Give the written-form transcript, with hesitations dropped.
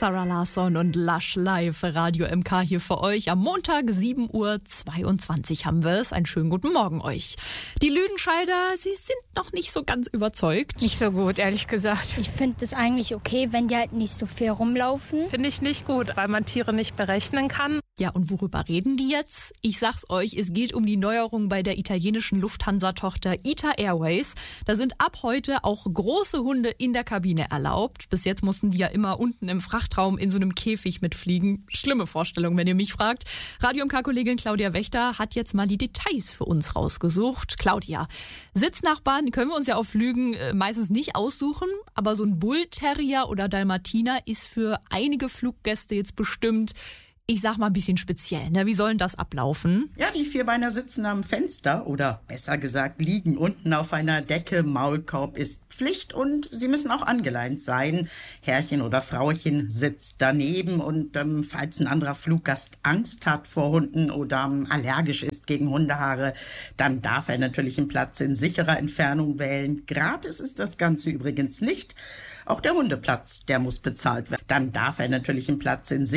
Sarah Larsson und Lush live Radio MK hier für euch. Am Montag 7:22 Uhr haben wir es. Einen schönen guten Morgen euch. Die Lüdenscheider, sie sind noch nicht so ganz überzeugt. Nicht so gut, ehrlich gesagt. Ich finde es eigentlich okay, wenn die halt nicht so viel rumlaufen. Finde ich nicht gut, weil man Tiere nicht berechnen kann. Ja, und worüber reden die jetzt? Ich sag's euch, es geht um die Neuerung bei der italienischen Lufthansa-Tochter ITA Airways. Da sind ab heute auch große Hunde in der Kabine erlaubt. Bis jetzt mussten die ja immer unten im Frachtraum in so einem Käfig mitfliegen. Schlimme Vorstellung, wenn ihr mich fragt. Radio MK-Kollegin Claudia Wächter hat jetzt mal die Details für uns rausgesucht. Claudia, Sitznachbarn können wir uns ja auf Lügen meistens nicht aussuchen, aber so ein Bull-Terrier oder Dalmatiner ist für einige Fluggäste jetzt bestimmt, ich sag mal, ein bisschen speziell. Ne? Wie soll denn das ablaufen? Ja, die Vierbeiner sitzen am Fenster oder besser gesagt liegen unten auf einer Decke. Maulkorb ist Pflicht und sie müssen auch angeleint sein. Herrchen oder Frauchen sitzt daneben und falls ein anderer Fluggast Angst hat vor Hunden oder allergisch ist gegen Hundehaare, dann darf er natürlich einen Platz in sicherer Entfernung wählen. Gratis ist das Ganze übrigens nicht. Auch der Hundeplatz, der muss bezahlt werden. Dann darf er natürlich einen Platz in